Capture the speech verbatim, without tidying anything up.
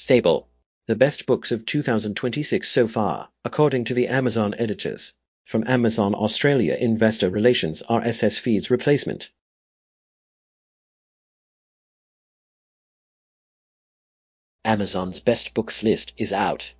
Stable. The best books of two thousand twenty-six so far, according to the Amazon editors. From Amazon Australia Investor Relations R S S feeds replacement. Amazon's best books list is out.